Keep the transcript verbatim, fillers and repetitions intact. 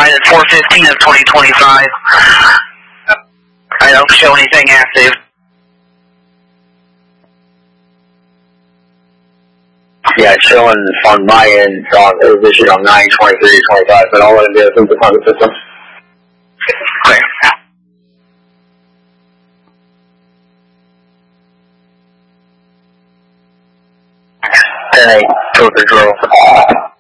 Right at four fifteen of twenty twenty-five. I don't show anything active. Yeah, it's showing on my end, uh, it was issued on nine twenty-three twenty-five, but I'll let it go since it's on the system. Okay. ten eight, two control.